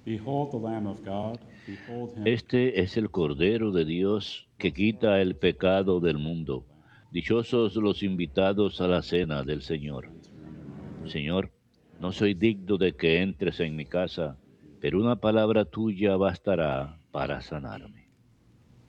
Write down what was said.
Behold the Lamb of God, behold him. Este es el Cordero de Dios que quita el pecado del mundo. Dichosos los invitados a la cena del Señor. Señor, no soy digno de que entres en mi casa, pero una palabra tuya bastará para sanarme.